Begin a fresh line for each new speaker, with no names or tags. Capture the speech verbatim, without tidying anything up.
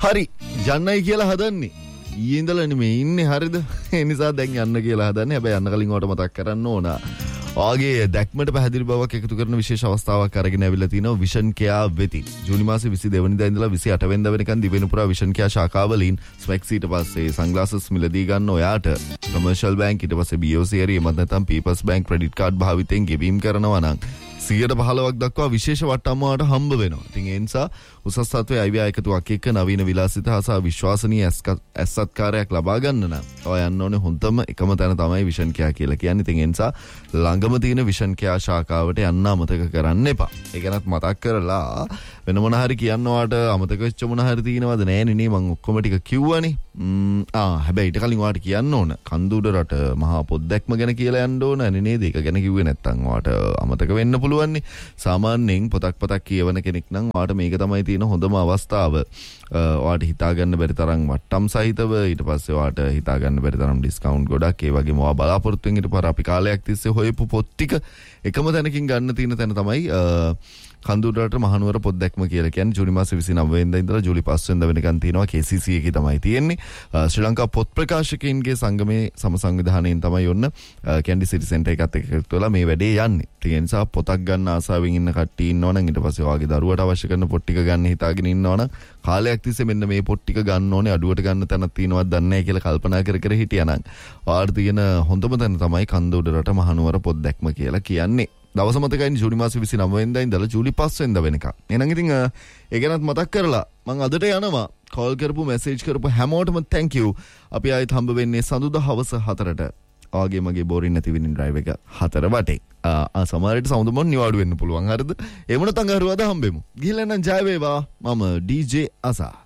හරි යන්නයි කියලා හදන්නේ. ඊයේ ඉඳලා නෙමෙයි ඉන්නේ හරිද? ඒ නිසා දැන් යන්න කියලා හදන්නේ. හැබැයි යන්න කලින් ඔයාලට මතක් කරන්න ඕන. ආගේ දැක්මට පැහැදිලි බවක් එකතු කරන විශේෂ අවස්ථාවක් අරගෙන ඇවිල්ලා තිනවා විෂන් කෙයා වෙතින්. ජූනි මාසේ විසි දෙක වෙනිදා ඉඳලා විසි අට වෙනිදා වෙනකන් දිවෙනපුරා විෂන් කෙයා ශාඛාවලින් ස්පෙක්ස් ඊට පස්සේ සන්ග්ලාසස් මිලදී ගන්න ඔයාට කමර්ෂල් බැංක් ඊට පස්සේ බී ඕ සී හරි එමත් නැත්නම් පීපල්ස් බැංක් ක්‍රෙඩිට් කාඩ් භාවිතයෙන් ගෙවීම් කරනවා නම් සියයට පහළොවක් දක්වා විශේෂ වට්ටම්මවට හම්බ වෙනවා. ඉතින් ඒ නිසා උසස් තත්ත්වයේ අයිවියා එකතුවක් එක්ක නවීන විලාසිත හා විශ්වාසනීය ඇස් සත්කාරයක් ලබා ගන්න නම් ඔය යන්න ඕනේ හොඳම එකම තැන තමයි විෂන් කෙයා කියලා කියන්නේ. ඉතින් ඒ නිසා ළඟම තියෙන විෂන් කෙයා ශාඛාවට යන්න අමතක කරන්න එපා. ඒ ගැනත් මතක් කරලා වෙන මොන හරි කියන්න ඔයාට අමතක වෙච්ච මොන හරි තියෙනවද නෑනේ නේ මම ඔක්කොම ටික කිව්වනේ. ම්ම් ආ හැබැයි ඊට කලින් ඔයාට කියන්න ඕන කන්දුඩ රට මහා පොද්දක්ම ගැන කියලා යන්න ඕන නේ නේද? ඒක ගැන කිව්වේ නැත්තම් ඔයාට අමතක වෙන්න පුළුවන්. සාමාන්‍යයෙන් පොතක් පතක් කියවන කෙනෙක් නම් ඔයාට මේක තමයි තියෙන හොඳම අවස්ථාව. ඔයාට හිතා ගන්න බැරි තරම් වට්ටම් සහිතව ඊට පස්සේ ඔයාට හිතා ගන්න බැරි තරම් ඩිස්කවුන්ට් ගොඩක් ඒ වගේම ඔයා බලාපොරොත්තුෙන් ඊට පස්සේ අපි කාලයක් තිස්සේ හොයපු පොත් ටික එකම තැනකින් ගන්න තියෙන තැන තමයි කන්දුඩරට මහනුවර පොද්දක්ම කියලා කියන්නේ. ජූනි මාසේ විසි නව වෙනිදා ඉඳලා ජූලි පහ වෙනිදා වෙනකන් තියෙනවා. කේ සී සී එකේ තමයි තියෙන්නේ. ශ්‍රී ලංකා පොත් ප්‍රකාශකයින්ගේ සංගමේ සමසංවිධානයෙන් තමයි ඔන්න කැන්ඩි සිටි සෙන්ටර් එකත් එක්ක එකතු වෙලා මේ වැඩේ යන්නේ. ඒ නිසා පොතක් ගන්න ආසාවෙන් ඉන්න කට්ටිය ඉන්නවනම් ඊට පස්සේ ඔයාගේ දරුවට අවශ්‍ය කරන පොත් ටික ගන්න හිතාගෙන ඉන්නවනම් කාලයක් තිස්සේ මෙන්න මේ පොත් ටික ගන්න ඕනේ අඩුවට ගන්න තැනක් තියෙනවද දන්නේ නැහැ කියලා කල්පනා කර කර හිටියානම් ඔයාට තියෙන හොඳම තැන තමයි කන්දුඩරට මහනුවර පොද්දක්ම කියලා කියන්නේ. දවස මතකයිනේ ජූලි මාසේ විසි නව වෙනිදා ඉඳලා ජූලි පහ වෙනිදා වෙනකන්. එහෙනම් ඉතින් ඒ ගැනත් මතක් කරලා මම අදට යනවා. කෝල් කරපු මැසේජ් කරපු හැමෝටම thank you. අපි ආයෙත් හම්බ වෙන්නේ සඳුදා හවස හතරට. ආගේ මගේ බෝරින් නැති විනින් ඩ්‍රයිව් එක හතර වටේ. ආ සමහරවිට සමුද මොන් නිවාඩු වෙන්න පුළුවන්. හරිද? ඒ මොන තංගරුවද හම්බෙමු. ගිහලා නම් ජය වේවා. මම ඩී ජේ අසා.